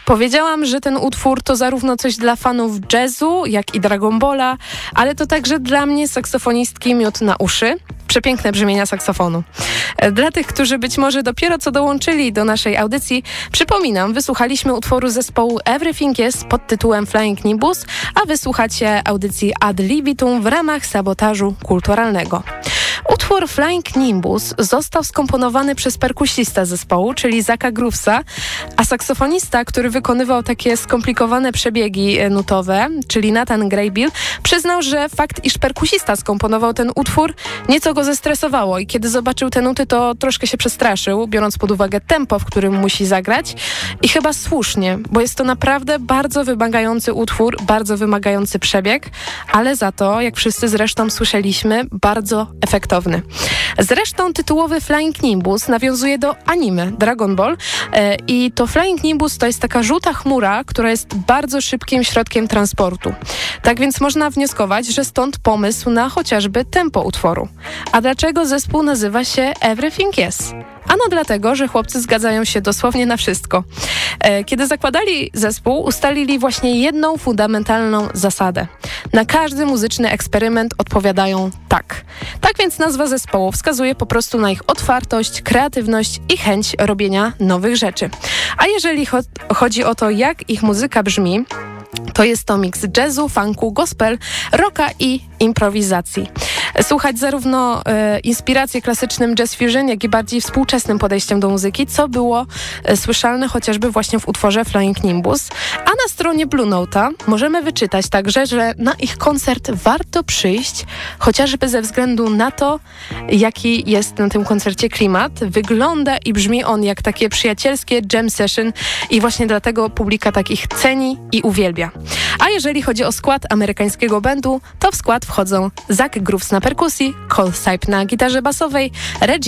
Powiedziałam, że ten utwór to zarówno coś dla fanów jazzu, jak i Dragon Balla, ale to także dla mnie, saksofonistki, miód na uszy. Przepiękne brzmienia saksofonu. Dla tych, którzy być może dopiero co dołączyli do naszej audycji, przypominam, wysłuchaliśmy utworu zespołu Everything Yes pod tytułem Flying Nimbus, a wysłuchacie audycji Ad Libitum w ramach sabotażu kulturalnego. Utwór Flying Nimbus został skomponowany przez perkusista zespołu, czyli Zacka Groovesa, a saksofonista, który wykonywał takie skomplikowane przebiegi nutowe, czyli Nathan Graybill, przyznał, że fakt, iż perkusista skomponował ten utwór, nieco go zestresowało i kiedy zobaczył te nuty, to troszkę się przestraszył, biorąc pod uwagę tempo, w którym musi zagrać. I chyba słusznie, bo jest to naprawdę bardzo wymagający utwór, bardzo wymagający przebieg, ale za to, jak wszyscy zresztą słyszeliśmy, bardzo efektowny. Zresztą tytułowy Flying Nimbus nawiązuje do anime Dragon Ball i to Flying Nimbus to jest taka żółta chmura, która jest bardzo szybkim środkiem transportu. Tak więc można wnioskować, że stąd pomysł na chociażby tempo utworu. A dlaczego zespół nazywa się Everything Yes? Ano dlatego, że chłopcy zgadzają się dosłownie na wszystko. Kiedy zakładali zespół, ustalili właśnie jedną fundamentalną zasadę. Na każdy muzyczny eksperyment odpowiadają tak. Tak więc nazwa zespołu wskazuje po prostu na ich otwartość, kreatywność i chęć robienia nowych rzeczy. A jeżeli chodzi o to, jak ich muzyka brzmi, to jest to miks jazzu, funku, gospel, rocka i improwizacji. Słuchać zarówno inspiracje klasycznym jazz fusion, jak i bardziej współczesnym podejściem do muzyki, co było słyszalne chociażby właśnie w utworze Flying Nimbus. A na stronie Blue Note'a możemy wyczytać także, że na ich koncert warto przyjść, chociażby ze względu na to, jaki jest na tym koncercie klimat. Wygląda i brzmi on jak takie przyjacielskie jam session i właśnie dlatego publika takich ceni i uwielbia. A jeżeli chodzi o skład amerykańskiego bandu, to w skład wchodzą Zack Grooves na perkusji, Cole Sipe na gitarze basowej, Reggie